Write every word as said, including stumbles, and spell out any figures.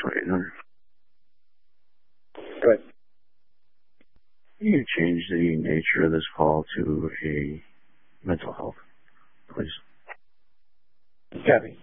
way. No? Good. Can you change the nature of this call to a mental health, please? Kathy.